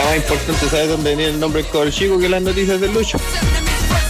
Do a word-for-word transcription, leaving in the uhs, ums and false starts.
weá más importante, ¿sabes dónde venía el nombre del cabro chico que las noticias del Lucho?